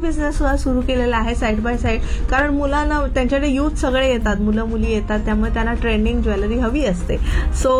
Business सुद्धा सुरू केलेला आहे साईड बाय साईड. कारण मुलांना त्यांच्याकडे युथ सगळे येतात, मुलं मुली येतात, त्यामुळे त्यांना ट्रेंडिंग ज्वेलरी हवी असते. सो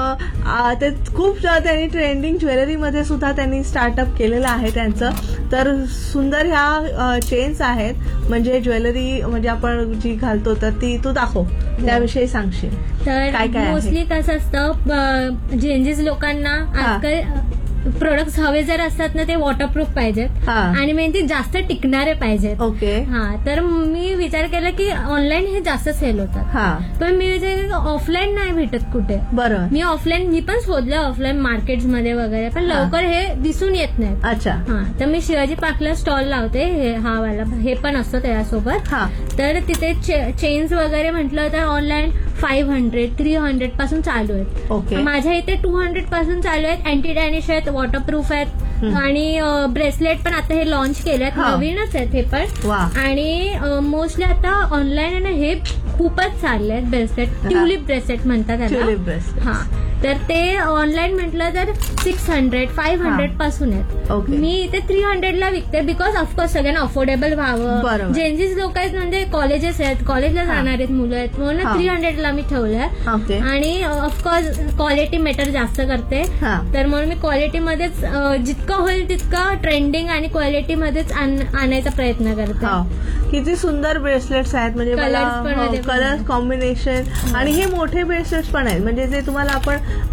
ते खूप त्यांनी ट्रेंडिंग ज्वेलरीमध्ये सुद्धा त्यांनी स्टार्टअप केलेलं आहे त्यांचं. तर सुंदर ह्या चेन्स आहेत, म्हणजे ज्वेलरी म्हणजे आपण जी घालतो तर ती तू दाखव, त्याविषयी सांगशील तर काय काय मोस्टली कसं असतं, जेंजीस लोकांना आजकाल प्रोडक्ट्स हवे जर असतात ना ते वॉटरप्रूफ पाहिजेत आणि मेन जास्त टिकणारे पाहिजेत. ओके. तर मी विचार केला की ऑनलाईन हे जास्त सेल होतात, पण मी ऑफलाईन नाही भेटत कुठे. बरं. मी पण शोधलं ऑफलाईन मार्केट्समध्ये वगैरे, पण लवकर हे दिसून येत नाही. अच्छा. तर मी शिवाजी पार्कला स्टॉल लावते, हा वाला हे पण असतो त्यासोबत. तर तिथे चेन्स वगैरे म्हटलं तर ऑनलाईन 500, 300 पासून चालू आहेत. ओके. माझ्या इथे 200 पासून चालू आहेत. अँटी डॅनिश आहेत, वॉटरप्रूफ आहेत आणि ब्रेसलेट पण आता हे लॉन्च केले आहेत, नवीनच आहेत हे पण. आणि मोस्टली आता ऑनलाईन हे खूपच चालले आहेत ब्रेसलेट, ट्युलिप ब्रेसलेट म्हणतात त्याला. तर ते ऑनलाईन म्हटलं तर 600, 500 पासून आहेत. मी इथे 300 ला विकते, बिकॉज ऑफकोर्स सगळ्यांना अफोर्डेबल व्हावं. जेंजीस लोक आहेत म्हणजे कॉलेजेस आहेत, कॉलेजला जाणार आहेत मुलं आहेत, म्हणून 300 ला मी ठेवलंय. आणि ऑफकोर्स क्वालिटी मॅटर जास्त करते, तर म्हणून मी क्वालिटीमध्येच जितकं होईल तितकं ट्रेंडिंग आणि क्वालिटीमध्येच आणायचा प्रयत्न करते. किती सुंदर ब्रेसलेट्स आहेत, म्हणजे कलर्स कॉम्बिनेशन, आणि हे मोठे ब्रेसलेट्स पण आहेत, म्हणजे जे तुम्हाला आपण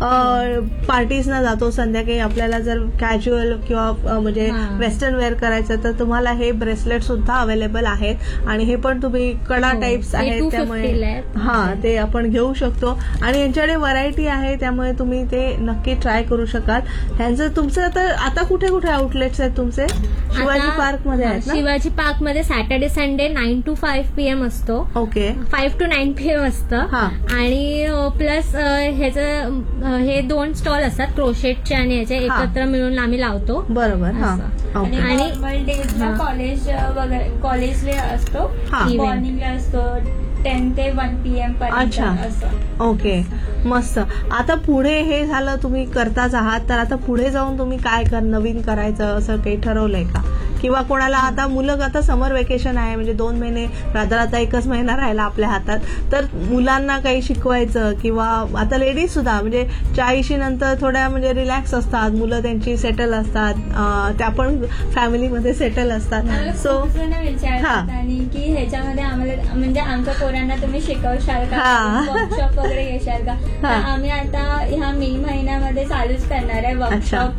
पार्टीजना जातो संध्याकाळी, आपल्याला जर कॅज्युअल किंवा म्हणजे वेस्टर्न वेअर करायचं तर तुम्हाला हे ब्रेसलेट सुद्धा अवेलेबल आहेत. आणि हे पण तुम्ही कडा टाइप्स आहेत, त्यामुळे ते आपण घेऊ शकतो. आणि यांच्याकडे व्हरायटी आहे, त्यामुळे तुम्ही ते नक्की ट्राय करू शकाल. ह्यांचं तुमचं आता कुठे कुठे आउटलेट्स आहेत तुमचे? शिवाजी पार्क मध्ये आहेत ना? शिवाजी पार्क मध्ये सॅटर्डे संडे 9 to 5 PM असतो. ओके. 5 to 9 PM असतं. आणि प्लस ह्याचं हे 2 स्टॉल असतात, क्रोशेटचे आणि याचे एकत्र मिळून आम्ही लावतो. बरोबर. आणि नॉर्मल डेजला कॉलेज वगैरे कॉलेजला असतो, मॉर्निंगला असतो 10 ते 1 PM पर्यंत. असं. ओके, मस्त. आता पुढे हे झालं, तुम्ही करताच आहात, तर आता पुढे जाऊन तुम्ही काय नवीन करायचं असं काही ठरवलंय का? किंवा कोणाला आता मुलं, आता समर वेकेशन आहे, म्हणजे 2 महिने, रात्र आता 1च महिना राहिला आपल्या हातात, तर मुलांना काही शिकवायचं, किंवा आता लेडीज सुद्धा म्हणजे 40 नंतर थोड्या म्हणजे रिलॅक्स असतात, मुलं त्यांची सेटल असतात, त्या पण फॅमिलीमध्ये सेटल असतात. सो विचारतात आणि की ह्याच्यामध्ये आम्हाला म्हणजे आमच्या पोरांना तुम्ही शिकवशाल का, वर्कशॉप वगैरे घेशाल का? तर आम्ही आता ह्या मे महिन्यामध्ये चालूच करणार आहे वर्कशॉप.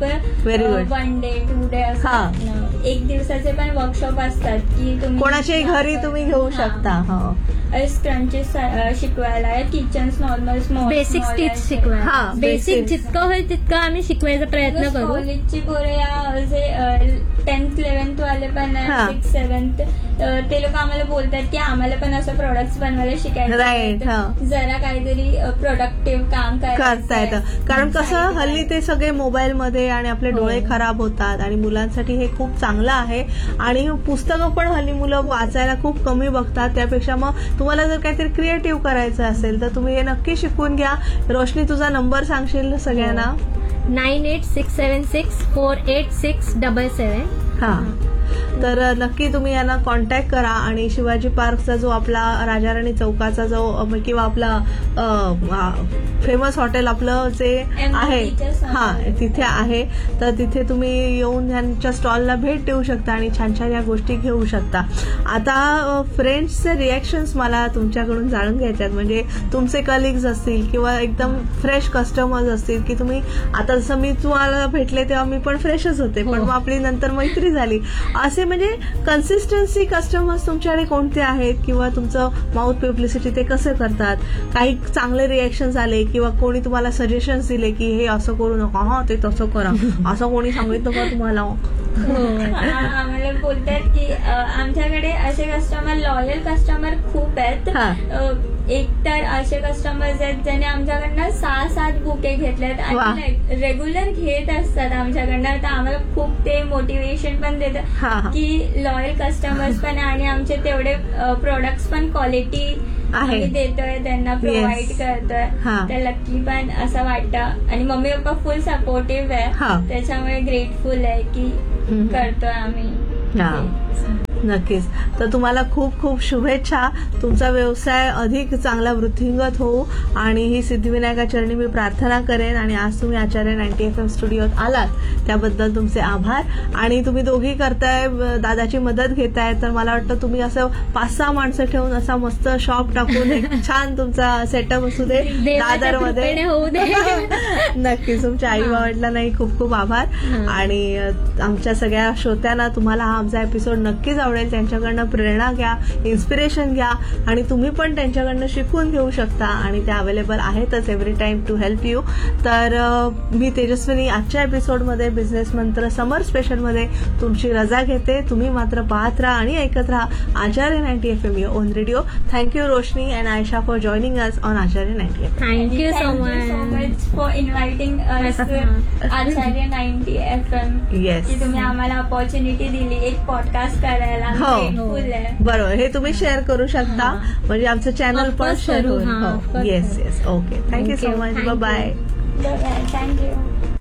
1 डे 2 डे असं 1 दिवसाचे पण वर्कशॉप असतात की तुम्ही कोणाच्याही घरी तुम्ही घेऊ शकता. स्क्रंचेस शिकवायला, kitchens normal small basics tips शिकवायला, बेसिक जितकं होईल तितकं आम्ही शिकवायचा प्रयत्न करू. कॉलेजची पोरं जे 10th 11th वाले पण 6th 7th ते लोक आम्हाला बोलतात की आम्हाला पण असं प्रोडक्ट्स बनवायला शिकायचं, जरा काहीतरी प्रोडक्टिव्ह काम करता येतं. कारण कसं हल्ली ते सगळे मोबाईलमध्ये आणि आपले डोळे खराब होतात, आणि मुलांसाठी हे खूप चांगलं आहे. आणि पुस्तकं पण हल्ली मुलं वाचायला खूप कमी बघतात, त्यापेक्षा मग तुम्हाला जर काहीतरी क्रिएटिव्ह करायचं असेल तर तुम्ही हे नक्की शिकून घ्या. रोशनी, तुझा नंबर सांगशील सगळ्यांना? 9867648677. तर नक्की तुम्ही यांना कॉन्टॅक्ट करा. आणि शिवाजी पार्कचा जो आपला राजाराणी चौकाचा जो किंवा आपला फेमस हॉटेल आपलं जे आहे तिथे आहे, तर तिथे तुम्ही येऊन यांच्या स्टॉलला भेट देऊ शकता आणि छान छान या गोष्टी घेऊ शकता. आता फ्रेंड्सचे रिॲक्शन्स मला तुमच्याकडून जाणून घ्यायच्यात, म्हणजे तुमचे कलिग्स असतील किंवा एकदम फ्रेश कस्टमर्स असतील, की तुम्ही आता जसं मी तुम्हाला भेटले तेव्हा मी पण फ्रेशच होते, पण मग आपली नंतर मैत्री झाली, असे म्हणजे कन्सिस्टन्सी कस्टमर्स तुमच्याकडे कोणते आहेत, किंवा तुमचं माउथ पब्लिसिटी ते कसं करतात, काही चांगले रिॲक्शन्स आले किंवा कोणी तुम्हाला सजेशन्स दिले की हे असं करू नका, ते तसं करा, असं कोणी सांगितलं का तुम्हाला? आम्हाला बोलतात की आमच्याकडे असे कस्टमर, लॉयल कस्टमर खूप आहेत. एक तर असे कस्टमर्स आहेत ज्यांनी आमच्याकडनं 6-7 बुके घेतलेत आणि रेग्युलर घेत असतात आमच्याकडनं, तर आम्हाला खूप ते मोटिवेशन पण देतात की लॉयल कस्टमर्स पण, आणि आमचे तेवढे प्रोडक्ट्स पण क्वालिटी आम्ही देतोय, त्यांना प्रोव्हाइड करतोय, तर लकी पण असं वाटतं. आणि मम्मी पप्पा फुल सपोर्टिव्ह आहे, त्याच्यामुळे ग्रेटफुल आहे की करतोय आम्ही. नक्कीच. तर तुम्हाला खूप खूप शुभेच्छा. तुमचा व्यवसाय अधिक चांगला वृद्धिंगत होऊ आणि ही सिद्धिविनायका चरणी मी प्रार्थना करेन. आणि आज तुम्ही आचार्य 90 FM स्टुडिओत आलात त्याबद्दल तुमचे आभार. आणि तुम्ही दोघी करताय, दादाची मदत घेताय, तर मला वाटतं तुम्ही असं 5-6 माणसं ठेवून असा मस्त शॉप टाकून एक छान तुमचा सेटअप असू दे दादरमध्ये. होऊ दे. नक्कीच. तुमच्या आई वडिलांनाही खूप खूप आभार. आणि आमच्या सगळ्या श्रोत्यांना तुम्हाला हा आमचा एपिसोड नक्कीच आवडेल. त्यांच्याकडनं प्रेरणा घ्या, इन्स्पिरेशन घ्या आणि तुम्ही पण त्यांच्याकडनं शिकून घेऊ शकता. आणि ते अवेलेबल आहेतच every time to help you. तर मी तेजस्विनी आजच्या एपिसोडमध्ये बिझनेस मंत्र समर स्पेशलमध्ये तुमची रजा घेते. तुम्ही मात्र पाहत राहा आणि ऐकत राहा आचार्य 90 FM your on radio. Thank you Roshni and Ayesha for joining us on Acharya 90 FM. Thank you so much for inviting us Acharya 90 FM. Yes, की तुम्ही आम्हाला अपॉर्च्युनिटी दिली एक पॉडकास्ट करायला. बरोबर. हे तुम्ही शेअर करू शकता म्हणजे आमचं चॅनल पण शेअर होईल. Yes yes. Okay. Thank you so much. Bye. Thank you.